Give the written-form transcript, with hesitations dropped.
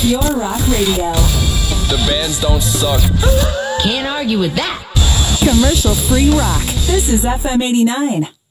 Pure Rock Radio. The bands don't suck. Can't argue with that. Commercial free rock. This is FM 89.